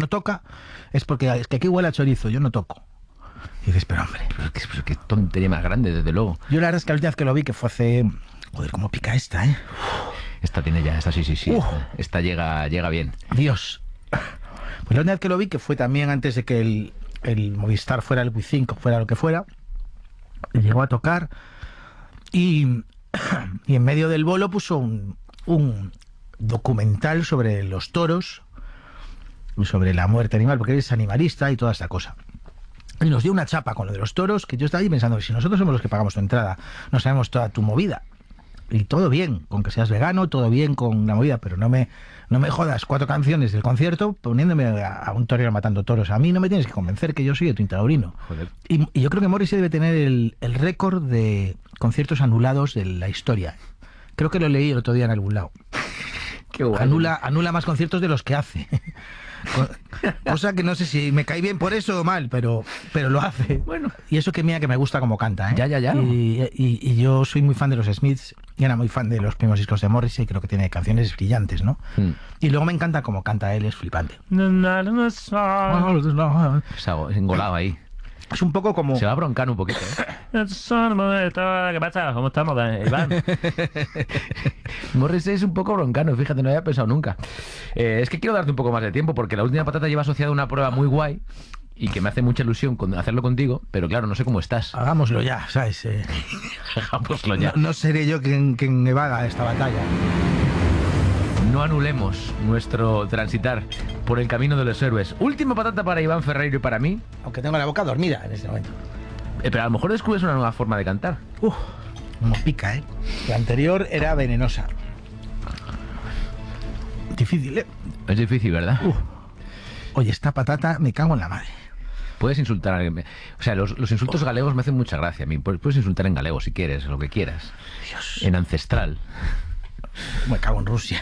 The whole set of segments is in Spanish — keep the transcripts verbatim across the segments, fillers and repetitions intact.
no toca, es porque es que aquí huele a chorizo, yo no toco. Y dices, pero hombre, Pero qué, pero qué tontería más grande, desde luego. yo la verdad es que la última vez que lo vi, que fue hace... Joder, cómo pica esta, ¿eh? Esta tiene ya, esta sí, sí, sí. Uf. Esta llega, llega bien. Dios. Pues la última vez que lo vi, que fue también antes de que el, el Movistar fuera el Wii cinco, fuera lo que fuera, llegó a tocar y, y en medio del bolo puso un, un documental sobre los toros y sobre la muerte animal, porque él es animalista y toda esta cosa. Y nos dio una chapa con lo de los toros, que yo estaba ahí pensando, si nosotros somos los que pagamos tu entrada, no sabemos toda tu movida. Y todo bien, con que seas vegano, todo bien con la movida, pero no me, no me jodas cuatro canciones del concierto poniéndome a, a un torero matando toros. A mí no me tienes que convencer que yo soy de tu taurino. Joder. Y, y yo creo que Morrissey debe tener el, el récord de conciertos anulados de la historia. Creo que lo leí el otro día en algún lado. Qué guay. Anula, anula más conciertos de los que hace. Cosa que no sé si me cae bien por eso o mal, pero, pero lo hace. Bueno. Y eso que mira que me gusta como canta, ¿eh? Ya, ya, ya. Y, y, y yo soy muy fan de los Smiths y era muy fan de los primeros discos de Morrissey, creo que tiene canciones brillantes, ¿no? Mm. Y luego me encanta como canta él, es flipante. Es algo- es engolado ahí. Es un poco como... Se va a broncar un poquito, ¿eh? ¿Qué pasa? ¿Cómo estamos, Iván? Morrissey es un poco broncano, fíjate, no había pensado nunca. Eh, es que quiero darte un poco más de tiempo, porque la última patata lleva asociada una prueba muy guay y que me hace mucha ilusión con hacerlo contigo, pero claro, no sé cómo estás. Hagámoslo ya, ¿sabes? Eh, Hagámoslo ya. no, no seré yo quien, quien evada esta batalla. No anulemos nuestro transitar por el camino de los héroes. Última patata para Iván Ferreiro y para mí. Aunque tengo la boca dormida en este momento. Eh, pero a lo mejor descubres una nueva forma de cantar. Uf, como pica, ¿eh? La anterior era venenosa. Difícil, ¿eh? Es difícil, ¿verdad? Uf. Oye, esta patata me cago en la madre. Puedes insultar a alguien. O sea, los, los insultos galegos me hacen mucha gracia a mí. Puedes puedes insultar en galego si quieres, lo que quieras. Dios. En ancestral. Me cago en Rusia.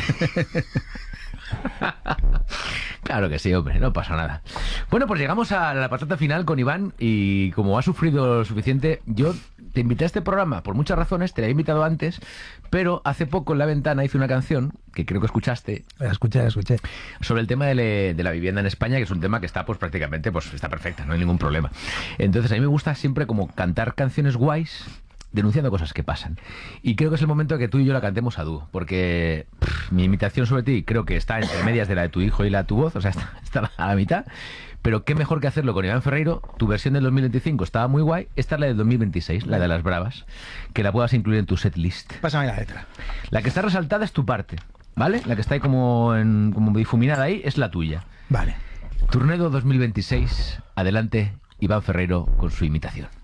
Claro que sí, hombre, no pasa nada. Bueno, pues llegamos a la patata final con Iván y como ha sufrido lo suficiente, yo te invité a este programa por muchas razones, te la he invitado antes, pero hace poco en La Ventana hice una canción, que creo que escuchaste, La escuché, la escuché. sobre el tema de, le- de la vivienda en España, que es un tema que está pues prácticamente, pues está perfecta, no hay ningún problema. Entonces a mí me gusta siempre como cantar canciones guays, denunciando cosas que pasan. Y creo que es el momento de que tú y yo la cantemos a dúo, porque pff, mi imitación sobre ti creo que está entre medias de la de tu hijo y la de tu voz, o sea, está, está a la mitad. Pero qué mejor que hacerlo con Iván Ferreiro. Tu versión del dos mil veinticinco estaba muy guay, esta es la del dos mil veintiséis, la de las bravas, que la puedas incluir en tu setlist. Pásame la letra. La que está resaltada es tu parte, ¿vale? La que está ahí como, en, como difuminada ahí es la tuya. Vale. Turnedo dos mil veintiséis, adelante Iván Ferreiro con su imitación.